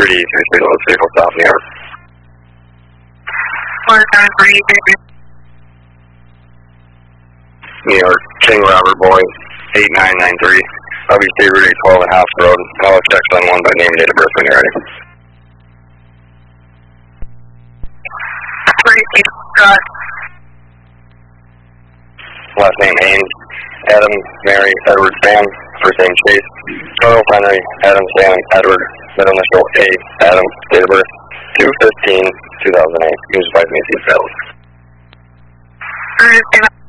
3D, 3 Load, vehicle stop, New York. 173. New York, King Robert Boy, 8993. I'll be State Route 812 at House Road. I'll check on one by name and date of birth when you're ready. 32, got Last name Haynes, Adam, Mary, Edward, Sam. First name Chase, Charles Henry, Adam, Sam, Edward. Middle initial A, Adam. Date of birth 2/15/2008. Used by Macy's Fells.